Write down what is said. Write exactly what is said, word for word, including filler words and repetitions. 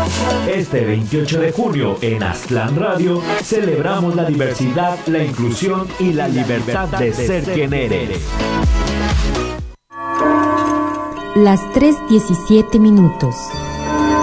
Este veintiocho de junio en Aztlán Radio celebramos la diversidad, la inclusión y la libertad de ser quien eres. Las tres diecisiete minutos.